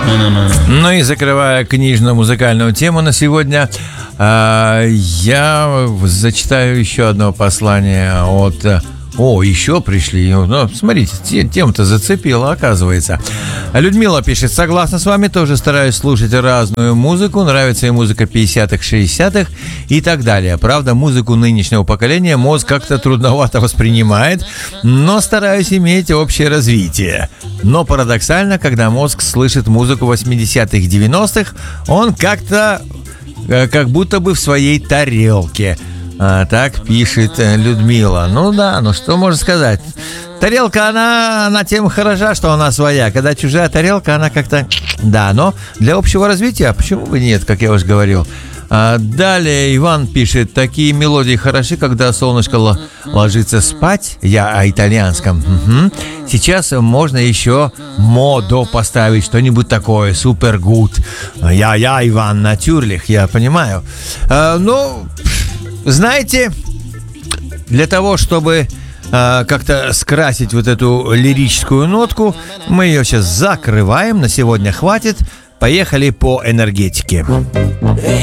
Ну и закрывая книжно-музыкальную тему на сегодня, я зачитаю еще одно послание от... О, еще пришли. Ну, смотрите, тема-то зацепила, оказывается. Людмила пишет: согласна с вами, тоже стараюсь слушать разную музыку. Нравится и музыка 50-х, 60-х и так далее. Правда, музыку нынешнего поколения мозг как-то трудновато воспринимает, но стараюсь иметь общее развитие. Но парадоксально, когда мозг слышит музыку 80-х, 90-х, он как-то, как будто бы в своей тарелке. Так пишет Людмила. Ну да, ну что можно сказать. Тарелка, она тем хороша, что она своя. Когда чужая тарелка, она как-то... Да, но для общего развития, почему бы нет, как я уже говорил. Далее Иван пишет: такие мелодии хороши, когда солнышко ложится спать. Я о итальянском. Угу. Сейчас можно еще модо поставить, что-нибудь такое, супер гуд. Я Иван Натюрлих, я понимаю. Ну... Знаете, для того, чтобы как-то скрасить вот эту лирическую нотку, мы ее сейчас закрываем. На сегодня хватит. Поехали по энергетике.